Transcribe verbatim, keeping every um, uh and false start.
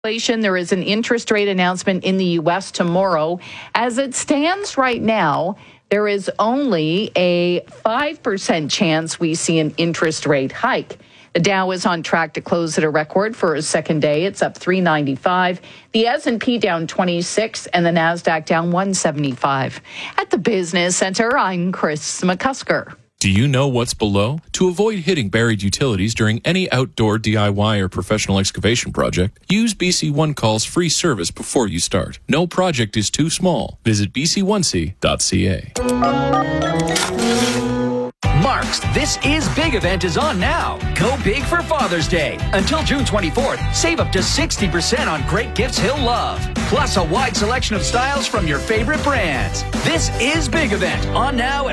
Inflation. There is an interest rate announcement in the U S tomorrow. As it stands right now, there is only a five percent chance we see an interest rate hike. The Dow is on track to close at a record for a second day. It's up three ninety-five. The S and P down twenty-six and the NASDAQ down one seventy-five. At the Business Center, I'm Chris McCusker. Do you know what's below? To avoid hitting buried utilities during any outdoor D I Y or professional excavation project, use B C One Call's free service before you start. No project is too small. Visit b c one c dot c a. Mark's This Is Big event is on now. Go big for Father's Day. Until June twenty-fourth, save up to sixty percent on great gifts he'll love. Plus a wide selection of styles from your favorite brands. This Is Big event on now at